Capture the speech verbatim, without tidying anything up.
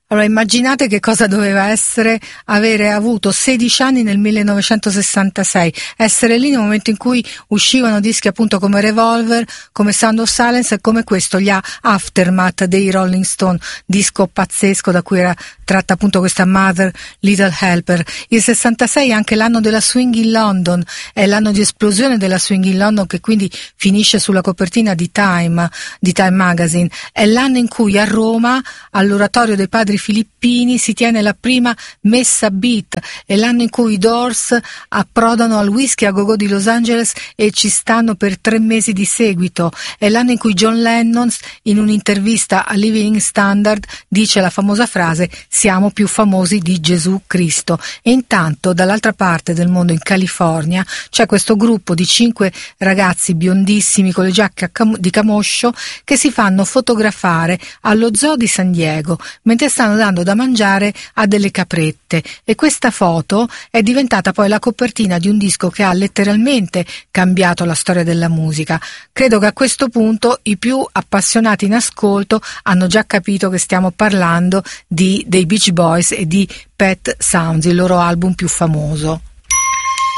Allora immaginate che cosa doveva essere avere avuto sedici anni nel millenovecentosessantasei, essere lì nel momento in cui uscivano dischi appunto come Revolver, come Sound of Silence e come questo, gli Aftermath dei Rolling Stone, disco pazzesco da cui era tratta appunto questa Mother Little Helper. Il sessantasei è anche l'anno della swing in London, è l'anno di esplosione della swing in London, che quindi finisce sulla copertina di Time, di Time Magazine. È l'anno in cui a Roma, all'oratorio dei Padri Filippini, si tiene la prima messa beat. È l'anno in cui i Doors approdano al Whisky a Go-Go di Los Angeles e ci stanno per tre mesi di seguito. È l'anno in cui John Lennon, in un'intervista a Living Standard, dice la famosa frase: siamo più famosi di Gesù Cristo. E intanto dall'altra parte del mondo, in California, c'è questo gruppo di cinque ragazzi biondissimi con le giacche di camoscio che si fanno fotografare allo zoo di San Diego mentre stanno dando da mangiare a delle caprette, e questa foto è diventata poi la copertina di un disco che ha letteralmente cambiato la storia della musica. Credo che a questo punto i più appassionati in ascolto hanno già capito che stiamo parlando di dei Beach Boys e di Pet Sounds, il loro album più famoso.